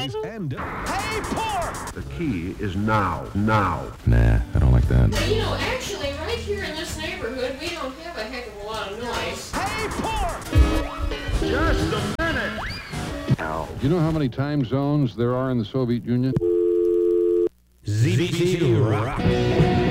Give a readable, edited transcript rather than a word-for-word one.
guys, and... Hey, pork! The key is now. Now. Nah, I don't like that. Well, you know, actually, right here in this neighborhood, we don't have a heck of a lot of noise. Hey, pork! Just a minute. Do you know how many time zones there are in the Soviet Union? ZT Rock.